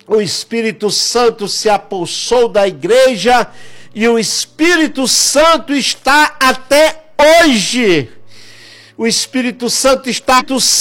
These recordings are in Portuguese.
o Espírito Santo se apossou da igreja e o Espírito Santo está até hoje. O Espírito Santo está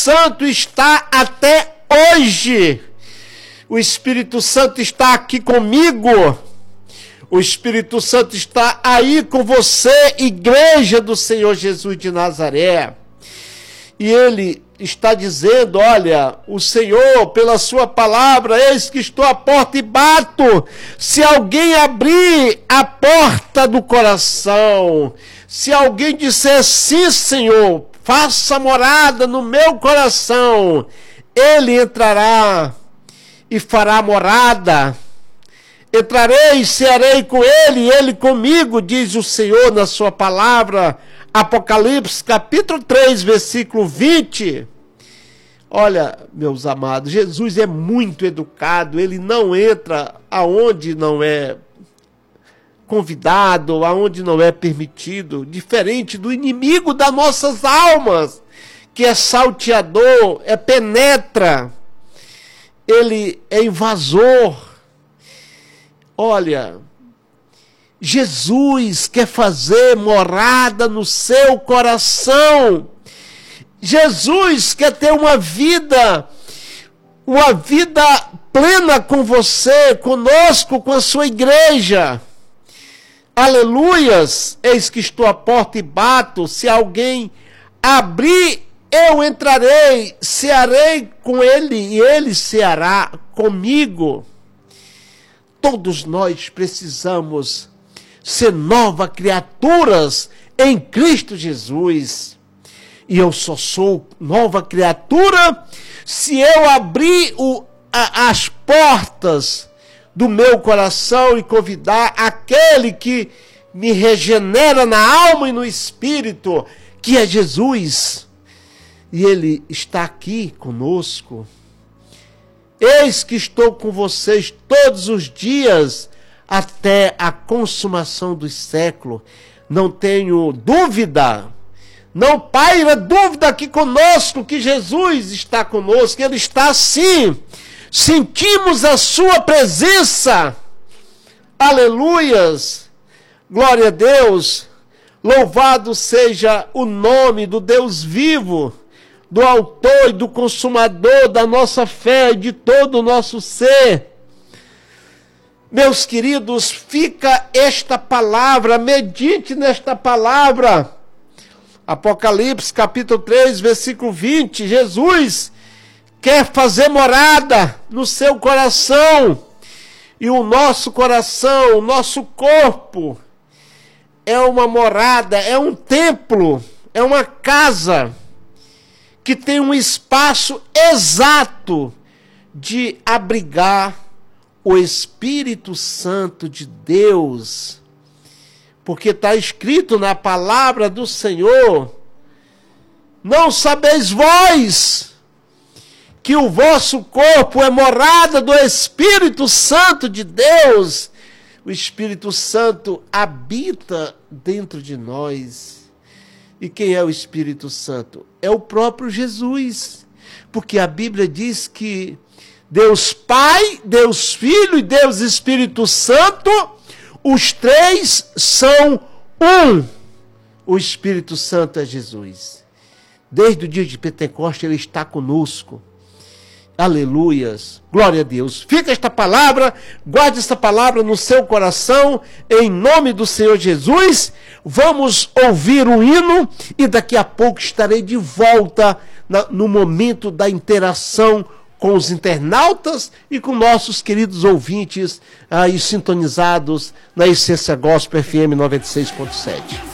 até hoje. O Espírito Santo está aqui comigo. O Espírito Santo está aí com você, igreja do Senhor Jesus de Nazaré. E ele está dizendo, olha, o Senhor, pela sua palavra, eis que estou à porta e bato. Se alguém abrir a porta do coração, se alguém disser, sim, Senhor, faça morada no meu coração, ele entrará e fará morada. Entrarei e cearei com ele, e ele comigo, diz o Senhor na sua palavra. Apocalipse, capítulo 3, versículo 20. Olha, meus amados, Jesus é muito educado, ele não entra aonde não é convidado, aonde não é permitido, diferente do inimigo das nossas almas, que é salteador, penetra, ele é invasor. Olha, Jesus quer fazer morada no seu coração. Jesus quer ter uma vida plena com você, conosco, com a sua igreja. Aleluias! Eis que estou à porta e bato. Se alguém abrir, eu entrarei, cearei com ele e ele ceará comigo. Todos nós precisamos ser novas criaturas em Cristo Jesus. E eu só sou nova criatura se eu abrir as portas do meu coração e convidar aquele que me regenera na alma e no espírito, que é Jesus. E ele está aqui conosco. Eis que estou com vocês todos os dias até a consumação dos séculos. Não tenho dúvida, não paira dúvida aqui conosco, que Jesus está conosco, ele está sim. Sentimos a sua presença. Aleluias. Glória a Deus. Louvado seja o nome do Deus vivo, do autor e do consumador da nossa fé e de todo o nosso ser. Meus queridos, fica esta palavra, medite nesta palavra. Apocalipse, capítulo 3, versículo 20. Jesus quer fazer morada no seu coração. E o nosso coração, o nosso corpo, é uma morada, é um templo, é uma casa que tem um espaço exato de abrigar o Espírito Santo de Deus. Porque está escrito na palavra do Senhor: não sabeis vós que o vosso corpo é morada do Espírito Santo de Deus? O Espírito Santo habita dentro de nós. E quem é o Espírito Santo? É o próprio Jesus. Porque a Bíblia diz que Deus Pai, Deus Filho e Deus Espírito Santo, os três são um. O Espírito Santo é Jesus. Desde o dia de Pentecostes ele está conosco. Aleluias, glória a Deus. Fica esta palavra, guarde esta palavra no seu coração, em nome do Senhor Jesus. Vamos ouvir o hino e daqui a pouco estarei de volta no momento da interação com os internautas e com nossos queridos ouvintes aí sintonizados na Essência Gospel FM 96.7.